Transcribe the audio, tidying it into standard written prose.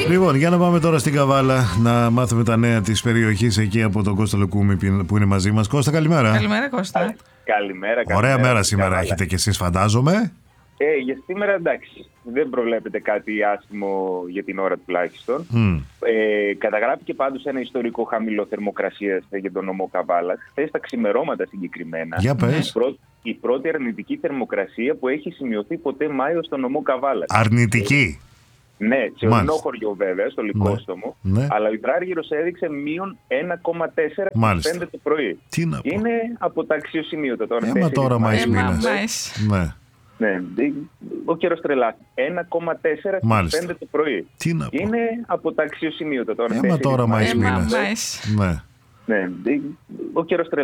Λοιπόν, για να πάμε τώρα στην Καβάλα να μάθουμε τα νέα της περιοχής εκεί από τον Κώστα Λουκούμη που είναι μαζί μας. Κώστα, καλημέρα. Καλημέρα, Κώστα. Καλημέρα. Ωραία μέρα σήμερα έχετε κι εσείς, φαντάζομαι. Για σήμερα εντάξει, δεν προβλέπεται κάτι άσχημο για την ώρα τουλάχιστον. Καταγράφηκε πάντως ένα ιστορικό χαμηλό θερμοκρασίας για τον νομό Καβάλας. Χθες τα ξημερώματα συγκεκριμένα. Για πες. Η πρώτη αρνητική θερμοκρασία που έχει σημειωθεί ποτέ Μάιο στον νομό Καβάλας. Αρνητική. Ναι, σε ορεινό χωριό βέβαια, στο Λυκόστομο. Ναι. Αλλά ο υδράργυρος έδειξε μείον 1,4 στις 5 το πρωί. Τι να πω. Είναι από τα αξιοσημείωτα τώρα. Έμα τώρα Μάης μήνας. Ναι. Ναι, ο καιρός τρελάθηκε. 1,4 στις 5 το πρωί. Τι να πω. Είναι από τα αξιοσημείωτα τώρα. Έμα τώρα Μάης μήνας. Ναι. Ναι, ο καιρός τρελάθηκε.